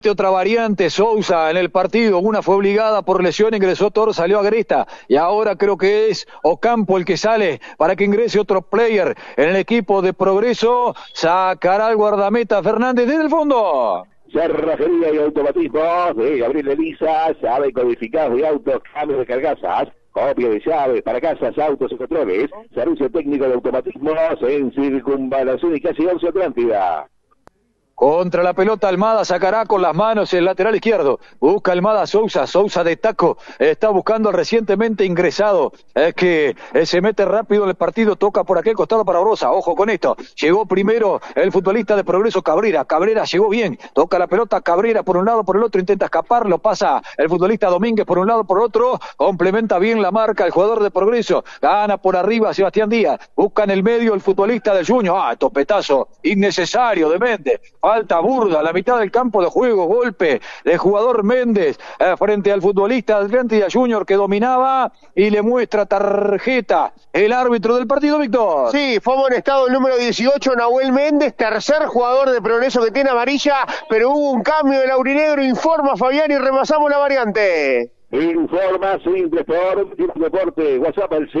Otra variante, Sousa en el partido, una fue obligada por lesión, ingresó Thor, salió Agresta y ahora creo que es Ocampo el que sale para que ingrese otro player en el equipo de Progreso, sacará el guardameta Fernández desde el fondo. Cerrajería y automatismos de Gabriel Elisa, llave codificada de autos, cambio de cargazas, copia de llaves para casas, autos y controles, servicio técnico de automatismos en Circunvalación y casi 11 Atlántida. Contra la pelota Almada, sacará con las manos el lateral izquierdo, busca Almada Sousa de taco, está buscando al recientemente ingresado, es que se mete rápido en el partido, toca por aquel costado para Barbosa, ojo con esto, llegó primero el futbolista de Progreso Cabrera llegó bien, toca la pelota Cabrera por un lado, por el otro, intenta escapar, lo pasa el futbolista Domínguez por un lado, por otro, complementa bien la marca el jugador de Progreso, gana por arriba Sebastián Díaz, busca en el medio el futbolista del Junior, topetazo innecesario de Méndez, falta burda, la mitad del campo de juego, golpe de jugador Méndez frente al futbolista Atlántida Junior que dominaba y le muestra tarjeta el árbitro del partido, Víctor. Sí, fue amonestado el número 18, Nahuel Méndez, tercer jugador de Progreso que tiene amarilla, pero hubo un cambio del aurinegro, informa Fabián y remasamos la variante. Informa Simple por Deporte, WhatsApp al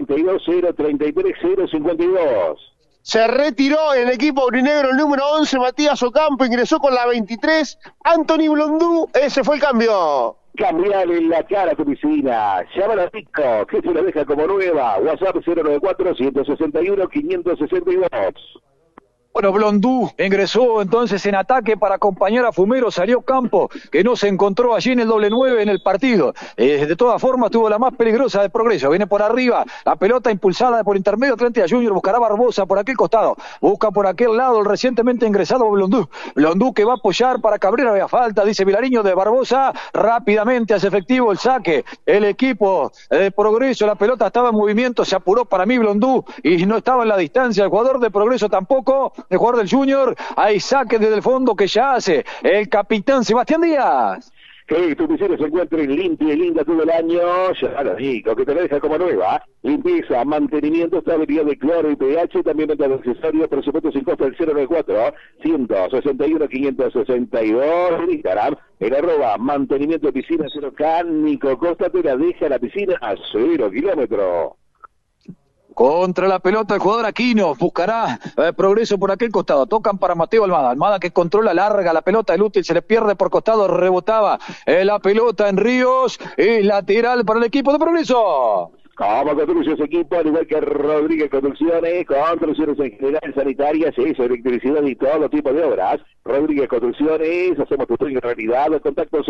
092-033-052. Se retiró en el equipo aurinegro el número 11, Matías Ocampo, ingresó con la 23, Anthony Blondú, ese fue el cambio. Cambiale la cara a tu piscina, llama a Pico, que se la deja como nueva, WhatsApp 094-161-562. Bueno, Blondú ingresó entonces en ataque para acompañar a Fumero, salió Campo, que no se encontró allí en el doble 9 en el partido. De todas formas tuvo la más peligrosa de Progreso, viene por arriba, la pelota impulsada por intermedio, Atlántida Junior buscará Barbosa por aquel costado, busca por aquel lado el recientemente ingresado Blondú que va a apoyar para Cabrera, vea falta, dice Vilariño de Barbosa, rápidamente hace efectivo el saque, el equipo de Progreso, la pelota estaba en movimiento, se apuró para mí Blondú y no estaba en la distancia, el jugador de Progreso tampoco, el jugador del Junior, hay saque desde el fondo que ya hace el capitán Sebastián Díaz. Que tu piscina se encuentre limpia y linda todo el año, ya lo digo, que te la deja como nueva, limpieza, mantenimiento, estabilidad de cloro y pH, también venta de accesorios, presupuesto sin costo del 094-161-562, en Instagram, en @mantenimiento de piscina 0K, Nico Costa te la deja la piscina a 0 kilómetros. Contra la pelota el jugador Aquino, buscará Progreso por aquel costado, tocan para Mateo Almada que controla larga la pelota, el útil se le pierde por costado, rebotaba la pelota en Ríos, y lateral para el equipo de Progreso. Como construye su equipo, al igual que Rodríguez Construcciones, construcciones en general, sanitarias, eso, electricidad y todo tipo de obras. Rodríguez Construcciones, hacemos tu sueño realidad, contacto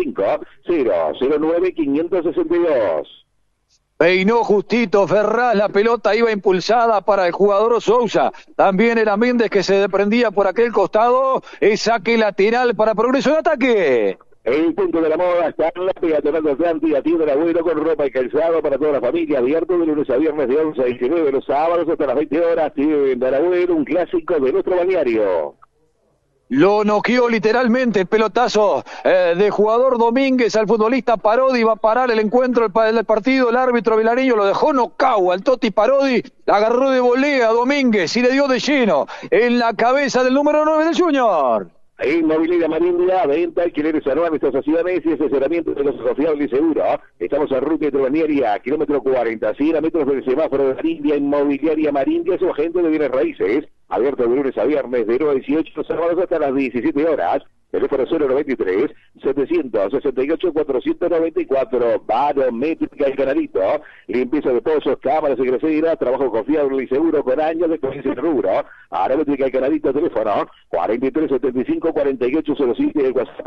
095-009-562. Peinó justito Ferraz, la pelota iba impulsada para el jugador Sousa, también era Méndez que se desprendía por aquel costado, el saque lateral para Progreso de ataque. El punto de la moda está en la peatonal de Atlántida, tienda del abuelo con ropa y calzado para toda la familia, abierto de lunes a viernes de 11 a 19, los sábados hasta las 20 horas, tienda del abuelo, un clásico de nuestro balneario. Lo noqueó literalmente el pelotazo de jugador Domínguez al futbolista Parodi, va a parar el encuentro del partido, el árbitro Vilariño lo dejó nocao al Toti Parodi, la agarró de volea Domínguez y le dio de lleno en la cabeza del número 9 del Junior. Inmobiliaria Marindia, venta, alquileres anuales, asociaciones y asesoramiento de los confiables y seguro. Estamos en ruta hidrobalnearia, kilómetro 40, 100 metros del semáforo de Marindia. Inmobiliaria Marindia, su agente de bienes raíces, abierto de lunes a viernes de 9 a 18, sábados hasta las 17 horas. Teléfono 093-768-494, Barométrica El Canalito, limpieza de pozos, cámaras y groseras, trabajo confiable y seguro con años de experiencia en rubro. Barométrica El Canalito, teléfono 4375-4807, WhatsApp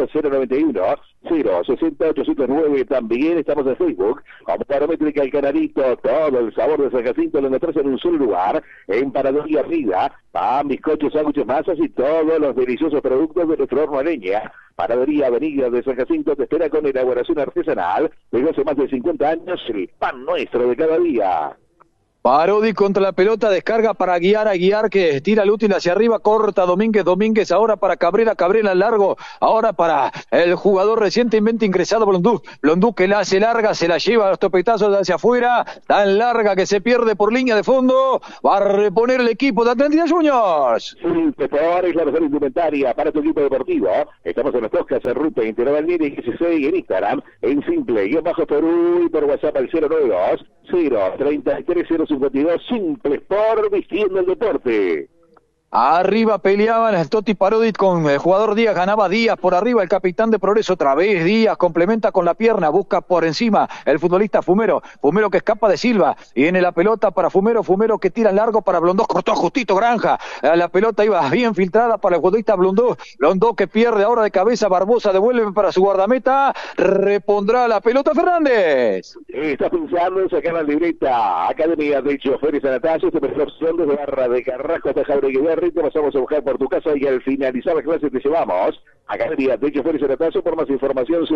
091-060-809, también estamos en Facebook, como Barométrica El Canalito, todo el sabor de San Jacinto lo encontrás en un solo lugar, en Panadería Vida, pan, bizcochos, sándwiches, masas y todos los deliciosos productos de nuestro horno a leña. Panadería Avenida de San Jacinto te espera con elaboración artesanal desde hace más de 50 años, el pan nuestro de cada día. Parodi contra la pelota, descarga para a Guiar, que tira el útil hacia arriba, corta Domínguez ahora para Cabrera al largo, ahora para el jugador recientemente ingresado Blondú que la hace larga, se la lleva a los topetazos hacia afuera, tan larga que se pierde por línea de fondo, va a reponer el equipo de Atlético Juniors. Sí, por es la mejor indumentaria para tu equipo deportivo. Estamos en los podcasts en Ruta Interior y que se sigue en Instagram, en simple, Perú y por WhatsApp al 092 033 052, Simple Sport, vistiendo el deporte. Arriba peleaban el Totti Parodi con el jugador Díaz, ganaba Díaz por arriba, el capitán de Progreso, otra vez Díaz, complementa con la pierna, busca por encima el futbolista Fumero que escapa de Silva, y viene la pelota para Fumero que tira largo para Blondó, cortó justito Granja, la pelota iba bien filtrada para el futbolista Blondó que pierde ahora de cabeza, Barbosa devuelve para su guardameta, repondrá la pelota Fernández. Está pensando en sacar la libreta, Academia de Choferes Anatacio, esta mejor opción desde Barra de Carrasco hasta Jauregui. Te pasamos a buscar por tu casa y al finalizar la clase te llevamos Academia de Choferes Anatacio. Por más información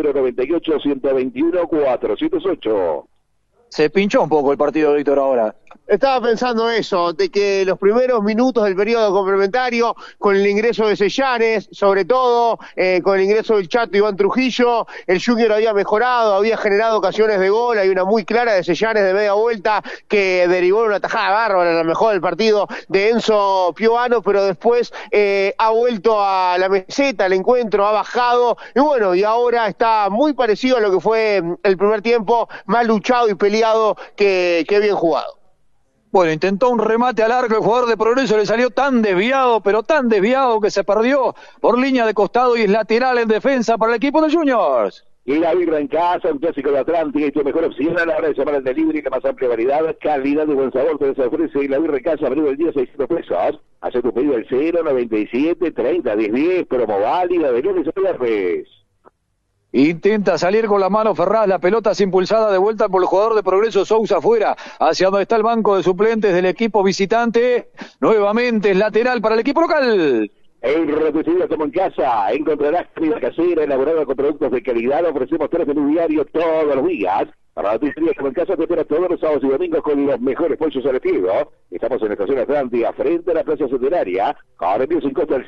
098-121-408. Se pinchó un poco el partido, Víctor, ahora. Estaba pensando eso, de que los primeros minutos del periodo complementario, con el ingreso de Sellanes, sobre todo, con el ingreso del Chato Iván Trujillo, el Junior había mejorado, había generado ocasiones de gol, hay una muy clara de Sellanes de media vuelta, que derivó en una tajada bárbara, la mejor del partido de Enzo Piovano, pero después ha vuelto a la meseta, el encuentro ha bajado, y bueno, y ahora está muy parecido a lo que fue el primer tiempo, más luchado y peleado que bien jugado. Bueno, intentó un remate al arco, el jugador de Progreso le salió tan desviado, pero tan desviado que se perdió por línea de costado y es lateral en defensa para el equipo de Juniors. Y la birra en casa, un clásico de Atlántica y tu mejor opción a la hora de llamar al delivery y la más amplia variedad, calidad y buen sabor te ofrece. Y la birra en casa, abrió el día 600 pesos. Hace tu pedido al 097 30 10 10, promo válida de lunes a viernes. Intenta salir con la mano Ferraz, la pelota es impulsada de vuelta por el jugador de Progreso Sousa afuera, hacia donde está el banco de suplentes del equipo visitante, nuevamente es lateral para el equipo local. En Repetirlo como en casa, encontrarás comida casera elaborada con productos de calidad, ofrecemos 3 menús diarios todos los días. Para Repetirlo como en casa te espera todos los sábados y domingos con los mejores pollos al estilo. Estamos en la estación Atlántica, frente a la Plaza Centenaria, con envío sin costo al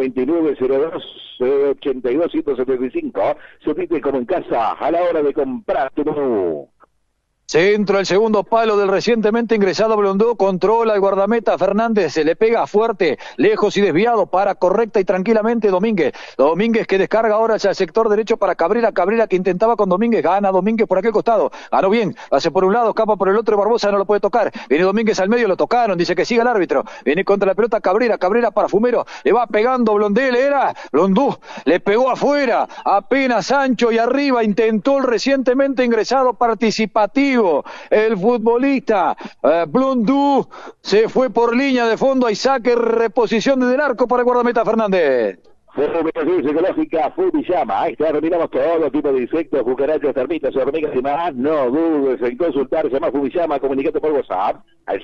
099-02-82-175. Se pide como en casa a la hora de comprar tu menú. Centro, el segundo palo del recientemente ingresado Blondó, controla el guardameta Fernández, se le pega fuerte, lejos y desviado, para correcta y tranquilamente Domínguez que descarga ahora hacia el sector derecho para Cabrera que intentaba con Domínguez, gana Domínguez por aquel costado, ganó bien, hace por un lado, escapa por el otro, Barbosa no lo puede tocar, viene Domínguez al medio, lo tocaron, dice que siga el árbitro, viene contra la pelota Cabrera para Fumero, le va pegando Blondó, le pegó afuera, apenas Sancho y arriba, intentó el recientemente ingresado participativo, el futbolista Blondú se fue por línea de fondo, hay saque, reposición desde el arco para el guardameta Fernández. Fumigación psicológica Fumiyama, terminamos todo tipo de insectos, cucarachas, termitas, hormigas y más. No dudes en consultar, llama Fumiyama, comunicate por WhatsApp al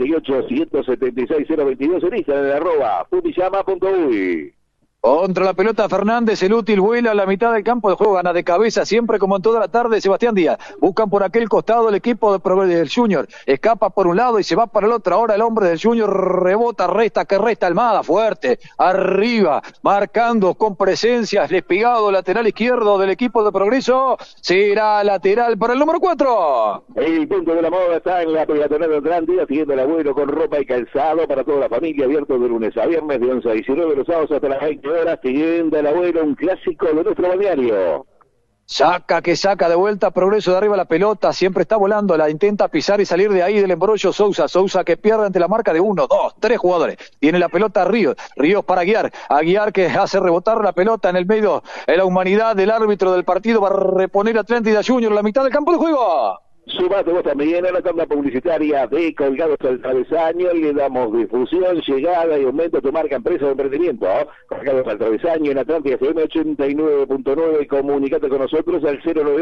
098-176-022 en Instagram, @fumiyama.uy. Contra la pelota Fernández, el útil vuela a la mitad del campo de juego, gana de cabeza siempre como en toda la tarde Sebastián Díaz, buscan por aquel costado el equipo del Junior, escapa por un lado y se va para el otro, ahora el hombre del Junior rebota, resta Almada, fuerte, arriba, marcando con presencia, despegado lateral izquierdo del equipo de Progreso, será lateral para el número 4. El punto de la moda está en la peatonal de Atlántida, siguiendo el abuelo con ropa y calzado para toda la familia, abierto de lunes a viernes de 11 a 19, los sábados hasta las 20 horas, Tienda el Abuelo, un clásico de nuestro balneario. Saca de vuelta, Progreso de arriba la pelota, siempre está volando, la intenta pisar y salir de ahí del embrollo Sousa que pierde ante la marca de 1, 2, 3 jugadores, tiene la pelota Ríos para Guiar que hace rebotar la pelota en el medio, en la humanidad del árbitro del partido, va a reponer Atlántida Junior en la mitad del campo de juego. Sumate vos también a la tanda publicitaria de Colgados al Travesaño, le damos difusión, llegada y aumento a tu marca, empresa de emprendimiento. Colgados al Travesaño en Atlántida FM 89.9, comunicate con nosotros al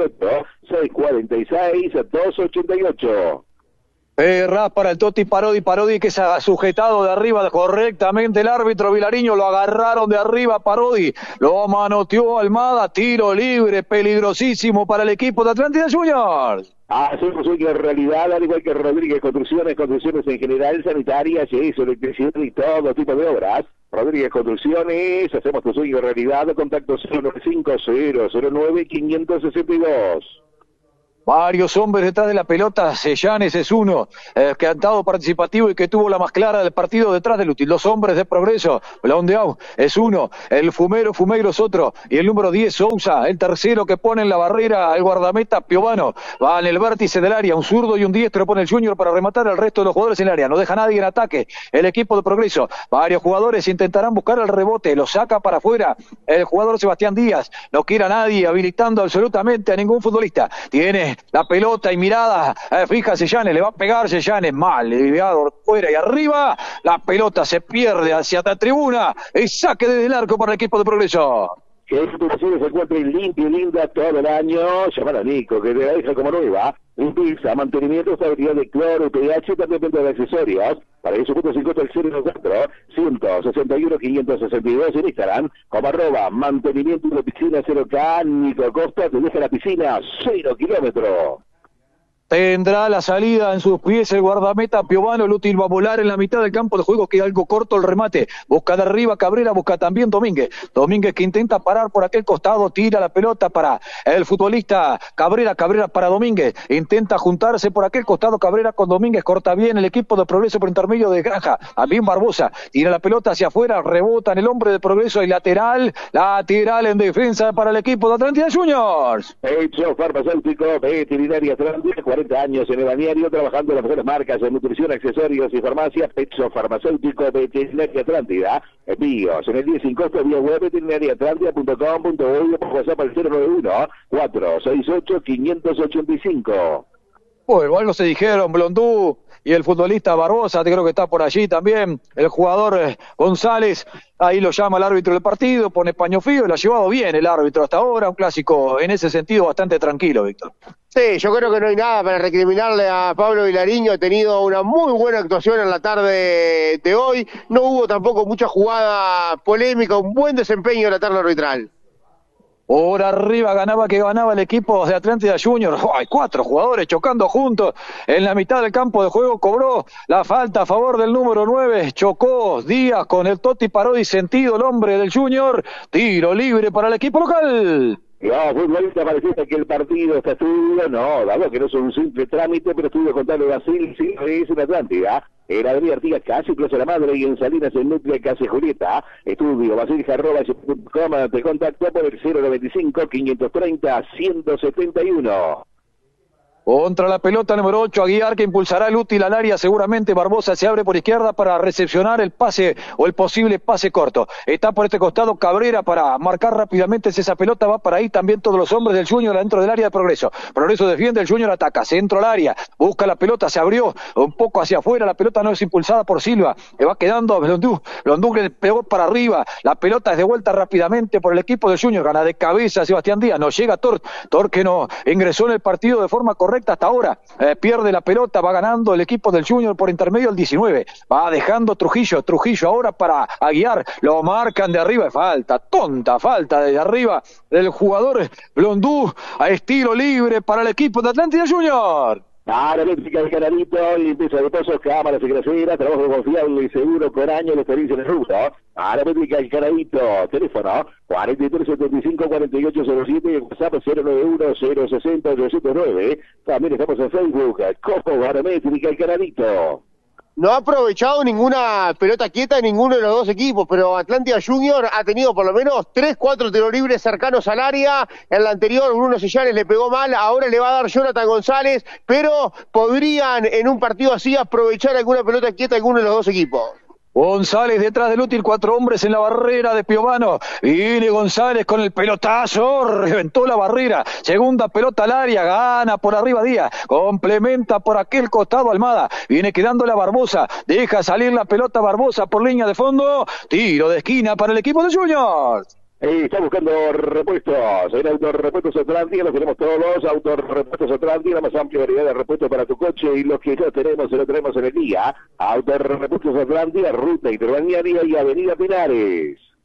098-646-288. Ferraz para el Totti Parodi que se ha sujetado de arriba correctamente el árbitro Vilariño, lo agarraron de arriba Parodi, lo manoteó Almada, tiro libre, peligrosísimo para el equipo de Atlántida Juniors. Hacemos hoy en realidad, al igual que Rodríguez Construcciones, construcciones en general, sanitarias, yeso, electricidad y todo tipo de obras. Rodríguez Construcciones, hacemos tu sueño realidad, contacto 095-009-562. Varios hombres detrás de la pelota. Sellanes es uno, que ha estado participativo y que tuvo la más clara del partido detrás del útil. Los hombres de Progreso, Blondeau es uno, el Fumeiro es otro, y el número 10 Sousa, el tercero que pone en la barrera, el guardameta Piovano, va en el vértice del área, un zurdo y un diestro pone el Junior para rematar al resto de los jugadores en el área, no deja a nadie en ataque, el equipo de Progreso, varios jugadores intentarán buscar el rebote, lo saca para afuera, el jugador Sebastián Díaz, no quiere a nadie, habilitando absolutamente a ningún futbolista, tiene la pelota y mirada, fija Sellanes, le va a pegar Sellanes, mal, desviado fuera y arriba, la pelota se pierde hacia la tribuna, y saque desde el arco para el equipo de Progreso. Que esta situación se encuentre limpia y linda todo el año, llamar a Nico, que te la deja como nueva, limpieza, mantenimiento, estabilidad de cloro, pH, también venta de accesorios, para eso punto 50 el 094-161-562 en Instagram, como @mantenimiento de piscina 0K, Nico Costa, te deja la piscina 0 kilómetros. Tendrá la salida en sus pies el guardameta Piovano, el útil va a volar en la mitad del campo de juego, queda algo corto el remate, busca de arriba Cabrera, busca también Domínguez que intenta parar por aquel costado, tira la pelota para el futbolista Cabrera para Domínguez, intenta juntarse por aquel costado Cabrera con Domínguez, corta bien el equipo de Progreso por intermedio de Granja, también Barbosa, tira la pelota hacia afuera, rebota en el hombre de Progreso y lateral en defensa para el equipo de Atlántida Juniors. Hecho farmacéutico, veterinaria Atlántida, 40 años en el balneario, trabajando en las mejores marcas de nutrición, accesorios y farmacia. Pecho farmacéutico, veterinaria Atlántida. Envíos en el 10 sin costo, vía web, veterinariaatlántida.com.uy, por WhatsApp al 091-468-585. Bueno, algo se dijeron, Blondú y el futbolista Barbosa, creo que está por allí también, el jugador González, ahí lo llama el árbitro del partido, pone paño frío, lo ha llevado bien el árbitro hasta ahora, un clásico en ese sentido bastante tranquilo, Víctor. Sí, yo creo que no hay nada para recriminarle a Pablo Vilariño, ha tenido una muy buena actuación en la tarde de hoy, no hubo tampoco mucha jugada polémica, un buen desempeño en la tarde arbitral. Por arriba ganaba el equipo de Atlántida Junior. Hay 4 jugadores chocando juntos en la mitad del campo de juego. Cobró la falta a favor del número 9. Chocó Díaz con el Totti Parodi sentido el hombre del Junior. Tiro libre para el equipo local. No, futbolista pareciera que el partido está estudio, no, dado que no es un simple trámite, pero estudio contable Brasil, sí, es en Atlántida, en Avenida Artigas, casi Plaza La Madre, y en Salinas, en Nutria, casi Julieta, estudio, basilja@com, te contacto por el 095-530-171. Contra la pelota número 8, Aguiar, que impulsará el útil al área, seguramente Barbosa se abre por izquierda para recepcionar el pase o el posible pase corto. Está por este costado Cabrera para marcar rápidamente esa pelota, va para ahí también todos los hombres del Junior dentro del área de Progreso. Progreso defiende, el Junior ataca, centro al área, busca la pelota, se abrió un poco hacia afuera, la pelota no es impulsada por Silva, le va quedando Blondú le pegó para arriba, la pelota es de vuelta rápidamente por el equipo del Junior, gana de cabeza Sebastián Díaz, no llega Tor que no ingresó en el partido de forma correcta hasta ahora, pierde la pelota, va ganando el equipo del Junior por intermedio del 19, va dejando Trujillo ahora para Aguiar, lo marcan de arriba, tonta falta de arriba del jugador Blondú, a estilo libre para el equipo de Atlántida Junior. Eléctrica del Canarito, limpieza de pozos, cámaras y graseras, trabajo confiable y seguro con años de experiencia en el rubro. Eléctrica del Canarito, teléfono 4375-4807 y WhatsApp 091-060-809. También estamos en Facebook, como Eléctrica del Canarito. No ha aprovechado ninguna pelota quieta en ninguno de los dos equipos, pero Atlántida Junior ha tenido por lo menos 3-4 tiros libres cercanos al área. En la anterior Bruno Sellanes le pegó mal, ahora le va a dar Jonathan González, pero podrían en un partido así aprovechar alguna pelota quieta alguno de los dos equipos. González detrás del útil, 4 hombres en la barrera de Piovano, viene González con el pelotazo, reventó la barrera, segunda pelota al área, gana por arriba Díaz, complementa por aquel costado Almada, viene quedando la Barbosa, deja salir la pelota Barbosa por línea de fondo, tiro de esquina para el equipo de Juniors. Está buscando repuestos en Autorepuestos Atlántida, los tenemos todos, Autorepuestos Atlántida, la más amplia variedad de repuestos para tu coche y los que ya tenemos, se lo tenemos en el día. Autorepuestos Atlántida, Ruta Interbalnearia y Avenida Pinares.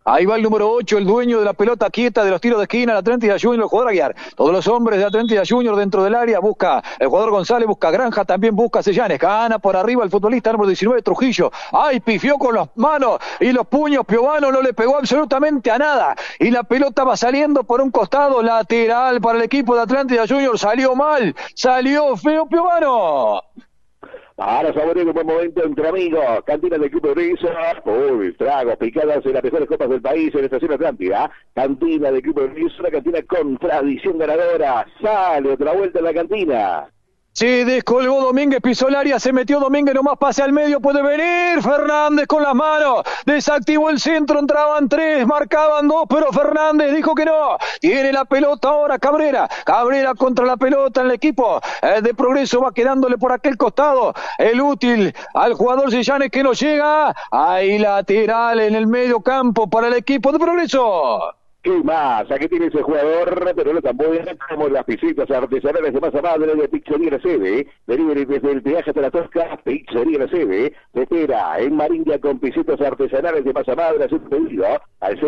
Ahí va el número 8, el dueño de la pelota quieta de los tiros de esquina, el Atlántida Junior, el jugador Aguiar. Todos los hombres de Atlántida Junior dentro del área, busca el jugador González, busca Granja, también busca Sellanes. Gana por arriba el futbolista número 19, Trujillo. ¡Ay, pifió con las manos y los puños! Piovano no le pegó absolutamente a nada. Y la pelota va saliendo por un costado, lateral para el equipo de Atlántida Junior. Salió mal, salió feo Piovano. Ahora saboreando un buen momento entre amigos, cantina del Club de Brisa, tragos, picadas en las mejores copas del país en Estación Atlántida, cantina del Club de Brisa, una cantina con tradición ganadora, sale otra vuelta en la cantina. Se descolgó Domínguez, pisó el área, se metió Domínguez, nomás pase al medio, puede venir Fernández con las manos, desactivó el centro, entraban 3, marcaban 2, pero Fernández dijo que no, tiene la pelota ahora Cabrera contra la pelota en el equipo de Progreso, va quedándole por aquel costado, el útil al jugador Sellanes que no llega, ahí lateral en el medio campo para el equipo de Progreso. ¿Qué más? Aquí tiene ese jugador, pero no tan buena como las pisitas artesanales de masa madre de Pizzería La Sede. Delivery desde el peaje hasta la Tosca, Pizzería La Sede. Te espera en Marindia con pisitas artesanales de masa madre. Haz un pedido al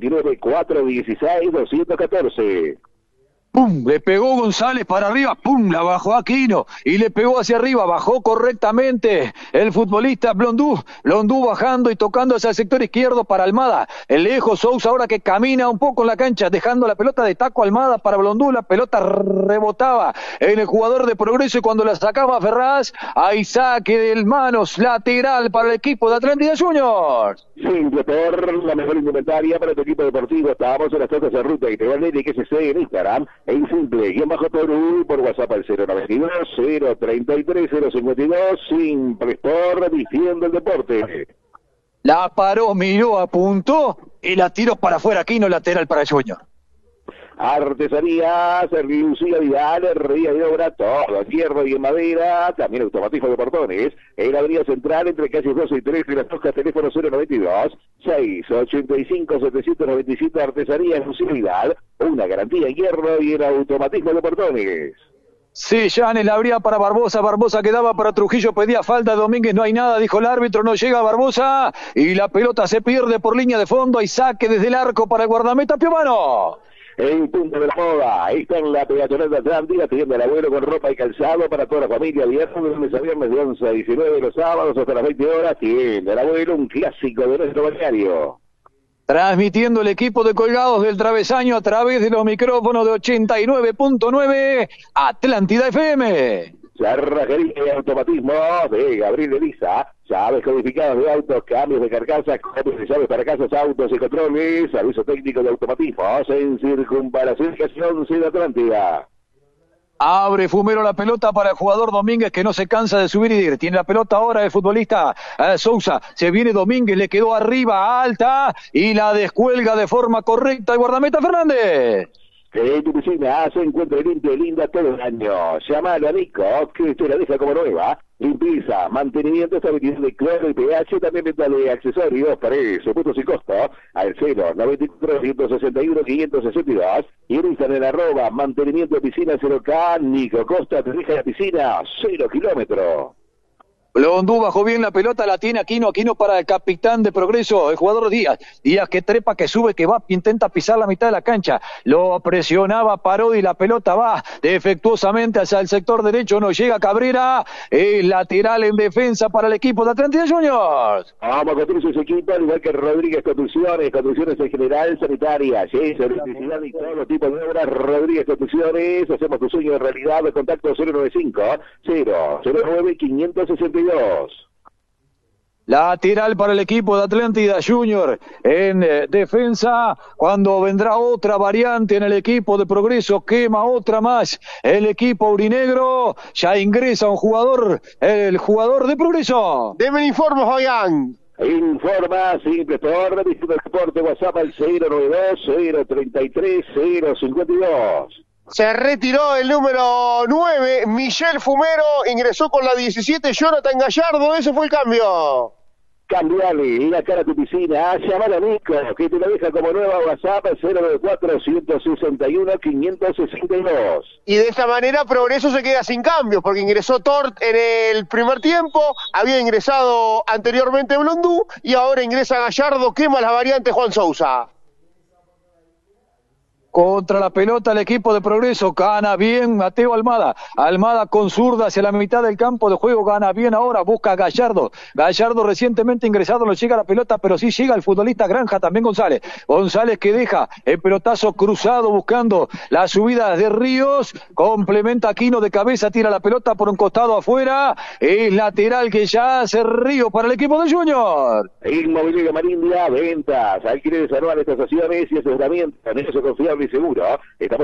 099-416-214. ¡Pum! Le pegó González para arriba, ¡pum! La bajó Aquino y le pegó hacia arriba, bajó correctamente el futbolista Blondú bajando y tocando hacia el sector izquierdo para Almada. El lejos Sousa ahora que camina un poco en la cancha, dejando la pelota de taco a Almada para Blondú, la pelota rebotaba en el jugador de Progreso y cuando la sacaba Ferraz, hay saque del manos lateral para el equipo de Atlántida Junior. Simple por la mejor indumentaria para tu equipo deportivo. Estábamos en las cosas de ruta y te va a leer que se sigue en Instagram. En simple, por WhatsApp al 092-033-052, Simple Sport, diciendo el deporte. La paró, miró, apuntó y la tiró para afuera, Aquino, lateral para Junior. Artesanías, Lucía Vidal, herrería de obra, todo en hierro y en madera, también automatismo de portones, en la avenida central entre calles 12 y 13 y las Toscas, teléfono 092-685-797, Artesanías, Lucía Vidal, una garantía en hierro y en automatismo de portones. Sellanes la abría para Barbosa quedaba para Trujillo, pedía falta, Domínguez, no hay nada, dijo el árbitro, no llega Barbosa, y la pelota se pierde por línea de fondo, hay saque desde el arco para el guardameta Piovano. El punto de la moda, ahí está en la peatonal de Atlántida, pidiendo el abuelo con ropa y calzado para toda la familia, viernes de lunes a viernes de 11 a 19, los sábados hasta las 20 horas, tiende el abuelo, un clásico de nuestro balneario. Transmitiendo el equipo de Colgados del Travesaño a través de los micrófonos de 89.9 Atlántida FM. Cerrajería y automatismo de Gabriel Elisa, llaves codificadas de autos, cambios de carcasas, cambios de llaves para casas, autos y controles, aviso técnico de automatismos en Circunvalación de Atlántida. Abre Fumero la pelota para el jugador Domínguez que no se cansa de subir y ir. Tiene la pelota ahora el futbolista Sousa. Se viene Domínguez, le quedó arriba alta y la descuelga de forma correcta el guardameta Fernández. Que tu piscina se encuentre limpia y linda todo el año. Llámalo a Nico, que te la deja como nueva. Limpieza, mantenimiento, estabilidad de cloro y pH, también venta de accesorios, paredes, supuestos y costo, al 094-161-562 y en Instagram mantenimiento de piscina 0K, Nico Costa te deja la piscina 0 kilómetros. Blondú bajó bien la pelota, la tiene Aquino para el capitán de Progreso, el jugador Díaz que trepa, que sube, que va, intenta pisar la mitad de la cancha, lo presionaba Parodi, la pelota va defectuosamente hacia el sector derecho, no llega Cabrera, el lateral en defensa para el equipo de Atlántida Junior. Vamos a construir ese equipo, al igual que Rodríguez construcciones en general, sanitarias, electricidad y todo tipo de obras. Rodríguez Construcciones, hacemos tu sueño de realidad, de contacto 095-009-562. Lateral para el equipo de Atlántida Junior en defensa, cuando vendrá otra variante en el equipo de Progreso, quema otra más el equipo aurinegro, ya ingresa un jugador, el jugador de Progreso. Deme informes, Fabián. Informa Simple Sport, Distrito del Deporte, WhatsApp al 092-033-052. Se retiró el número 9, Michel Fumero, ingresó con la 17, Jonathan Gallardo, ese fue el cambio. Cambiale la cara a tu piscina, llamar a Nico, que te la deja como nueva. WhatsApp 094-161-562. Y de esa manera Progreso se queda sin cambios, porque ingresó Tort en el primer tiempo, había ingresado anteriormente Blondú, y ahora ingresa Gallardo, quema la variante Juan Sousa. Contra la pelota el equipo de Progreso, gana bien Mateo Almada, Almada con zurda hacia la mitad del campo de juego, gana bien ahora, busca a Gallardo, Gallardo recientemente ingresado, no llega la pelota, pero sí llega el futbolista Granja, también González que deja el pelotazo cruzado buscando la subida de Ríos, complementa Aquino de cabeza, tira la pelota por un costado afuera, es lateral que ya hace Ríos para el equipo de Junior. Inmobiliaria Marindia, ventas, alquileres anuales, tasaciones y asesoramiento, negocio confiable y seguro. Estamos